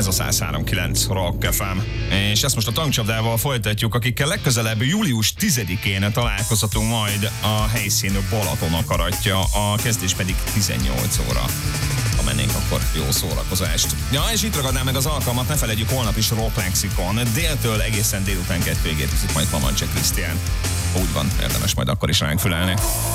Ez a 103.9 Rock FM. És ezt most a tankcsapdával folytatjuk, akikkel legközelebb július 10-én találkozhatunk majd a helyszín Balaton akaratja, a kezdés pedig 18 óra. Ha mennénk, akkor jó szórakozást. Ja, és itt ragadnám meg az alkalmat, ne felejtjük, holnap is Rock Lexikon. Déltől egészen délután 2-ig érkezik majd Pamancsek Krisztián. Úgy van, érdemes majd akkor is ránk fülelni.